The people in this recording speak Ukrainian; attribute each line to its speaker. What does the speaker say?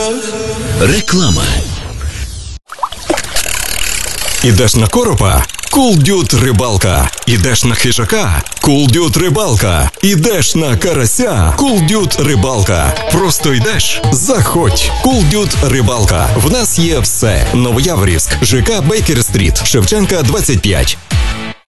Speaker 1: Реклама.
Speaker 2: Ідеш на коропа? Cool Dude Рибалка. Ідеш на хижака? Cool Dude Рибалка. Ідеш на карася? Cool Dude Рибалка. Просто йдеш? Заходь. Cool Dude Рибалка. В нас є все. Новояворівськ, ЖК Бейкер-стріт, Шевченка 25.